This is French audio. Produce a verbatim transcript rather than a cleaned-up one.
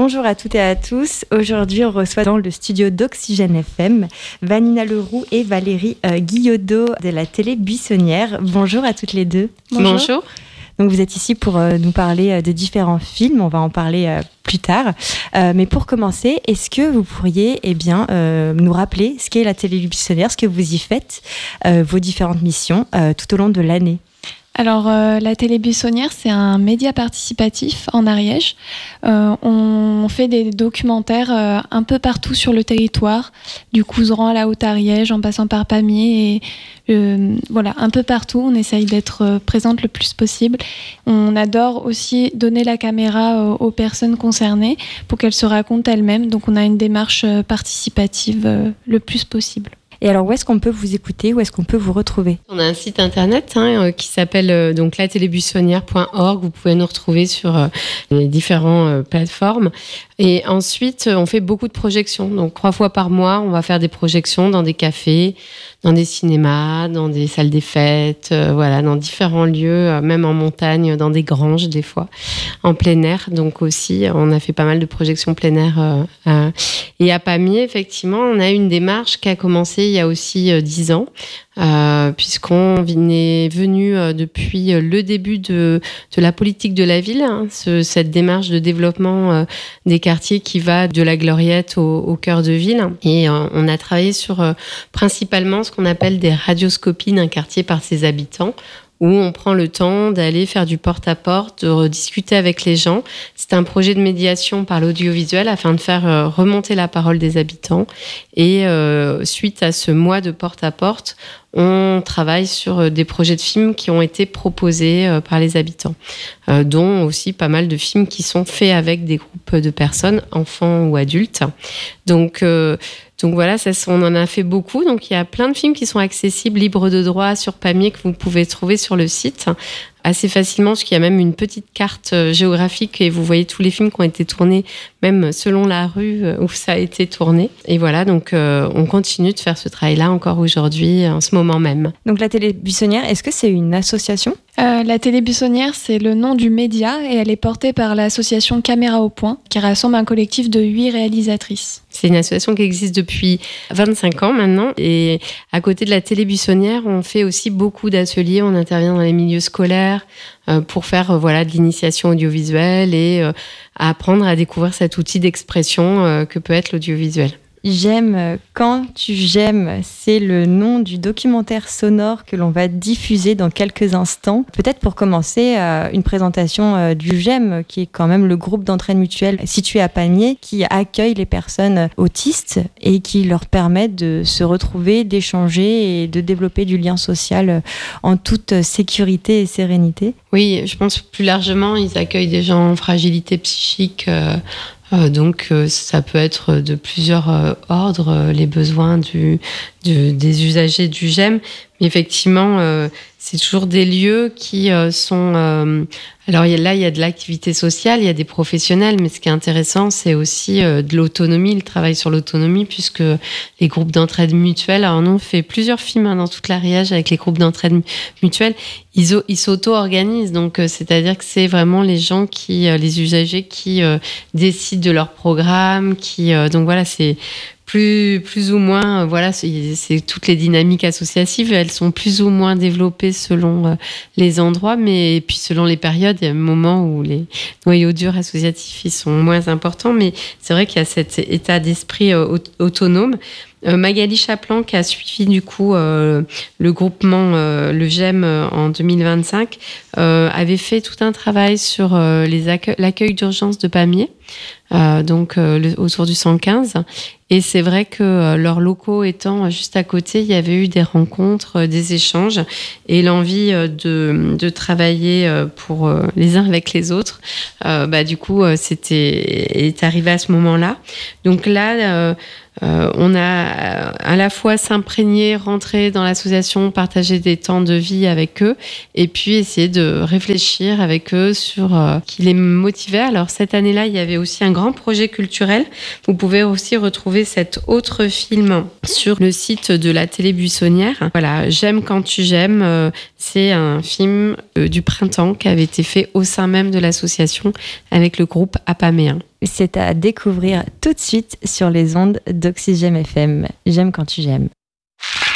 Bonjour à toutes et à tous. Aujourd'hui, on reçoit dans le studio d'Oxygène F M Vanina Leroux et Valérie euh, Guillaudot de la télé Buissonnière. Bonjour à toutes les deux. Bonjour. Bonjour. Donc vous êtes ici pour euh, nous parler euh, de différents films. On va en parler euh, plus tard. Euh, mais pour commencer, est-ce que vous pourriez eh bien, euh, nous rappeler ce qu'est la télé Buissonnière, ce que vous y faites, euh, vos différentes missions euh, tout au long de l'année? Alors, euh, la télé Buissonnière, c'est un média participatif en Ariège. Euh, on fait des documentaires euh, un peu partout sur le territoire, du Couserans à la Haute-Ariège, en passant par Pamiers, et euh, voilà, un peu partout. On essaye d'être euh, présente le plus possible. On adore aussi donner la caméra aux, aux personnes concernées pour qu'elles se racontent elles-mêmes. Donc, on a une démarche euh, participative euh, le plus possible. Et alors, où est-ce qu'on peut vous écouter? Où est-ce qu'on peut vous retrouver? On a un site internet hein, qui s'appelle euh, donc la télé buissonnière point org. Vous pouvez nous retrouver sur euh, les différentes euh, plateformes. Et ensuite, on fait beaucoup de projections. Donc, trois fois par mois, on va faire des projections dans des cafés, dans des cinémas, dans des salles des fêtes, euh, voilà, dans différents lieux, euh, même en montagne, dans des granges des fois, en plein air. Donc aussi, on a fait pas mal de projections plein air. Euh, euh. Et à Pamiers, effectivement, on a une démarche qui a commencé il y a aussi euh, dix ans. Euh, puisqu'on est venu euh, depuis le début de, de la politique de la ville, hein, ce, cette démarche de développement euh, des quartiers qui va de la Gloriette au, au cœur de ville. Et euh, on a travaillé sur euh, principalement ce qu'on appelle des radioscopies d'un quartier par ses habitants, où on prend le temps d'aller faire du porte-à-porte, de discuter avec les gens. C'est un projet de médiation par l'audiovisuel afin de faire euh, remonter la parole des habitants. Et euh, suite à ce mois de porte-à-porte, on travaille sur des projets de films qui ont été proposés euh, par les habitants, euh, dont aussi pas mal de films qui sont faits avec des groupes de personnes, enfants ou adultes. Donc... Euh, Donc voilà, ça, on en a fait beaucoup. Donc il y a plein de films qui sont accessibles, libres de droit sur Pamiers, que vous pouvez trouver sur le site assez facilement, parce qu'il y a même une petite carte géographique et vous voyez tous les films qui ont été tournés, même selon la rue où ça a été tourné. Et voilà, donc euh, on continue de faire ce travail-là encore aujourd'hui, en ce moment même. Donc la télé Buissonnière, est-ce que c'est une association ? Euh, la télé Buissonnière, c'est le nom du média et elle est portée par l'association Caméra au Point, qui rassemble un collectif de huit réalisatrices. C'est une association qui existe depuis vingt-cinq ans maintenant. Et à côté de la télé Buissonnière, on fait aussi beaucoup d'ateliers. On intervient dans les milieux scolaires euh, pour faire euh, voilà, de l'initiation audiovisuelle et euh, apprendre à découvrir cet outil d'expression euh, que peut être l'audiovisuel. J'aime quand tu j'aime, c'est le nom du documentaire sonore que l'on va diffuser dans quelques instants. Peut-être pour commencer, euh, une présentation euh, du j'aime, qui est quand même le groupe d'entraide mutuelle situé à Pamiers, qui accueille les personnes autistes et qui leur permet de se retrouver, d'échanger et de développer du lien social en toute sécurité et sérénité. Oui, je pense plus largement, ils accueillent des gens en fragilité psychique. Euh Euh, donc euh, ça peut être de plusieurs euh, ordres, euh, les besoins du, du, des usagers du j'aime. Mais effectivement, euh, c'est toujours des lieux qui euh, sont... Euh, alors il y a, là, il y a de l'activité sociale, il y a des professionnels, mais ce qui est intéressant, c'est aussi euh, de l'autonomie, le travail sur l'autonomie, puisque les groupes d'entraide mutuelle, alors nous, on fait plusieurs films hein, dans toute l'Ariège avec les groupes d'entraide mutuelle, ils, ils s'auto-organisent, donc euh, c'est-à-dire que c'est vraiment les gens qui, euh, les usagers qui euh, décident de leur programme, qui... Euh, donc voilà, c'est... Plus, plus ou moins, euh, voilà, c'est, c'est toutes les dynamiques associatives, elles sont plus ou moins développées selon euh, les endroits, mais et puis selon les périodes, il y a un moment où les noyaux durs associatifs ils sont moins importants, mais c'est vrai qu'il y a cet état d'esprit euh, autonome. Euh, Magali Chaplan, qui a suivi du coup euh, le groupement euh, Le j'aime euh, en deux mille vingt-cinq, euh, avait fait tout un travail sur euh, les accueil, l'accueil d'urgence de Pamiers, euh, donc euh, le, autour du cent quinze. Et c'est vrai que euh, leurs locaux étant juste à côté, il y avait eu des rencontres, euh, des échanges et l'envie euh, de, de travailler euh, pour euh, les uns avec les autres. Euh, bah, du coup, euh, c'était est arrivé à ce moment-là. Donc là, euh, Euh, on a à la fois s'imprégner, rentrer dans l'association, partager des temps de vie avec eux et puis essayer de réfléchir avec eux sur euh, qui les motivait. Alors cette année-là, il y avait aussi un grand projet culturel. Vous pouvez aussi retrouver cet autre film sur le site de la télé Buissonnière. Voilà, J'aime quand tu j'aimes, euh, c'est un film euh, du printemps qui avait été fait au sein même de l'association avec le groupe Apaméen. C'est à découvrir tout de suite sur les ondes d'Oxygène F M. J'aime quand tu j'aime.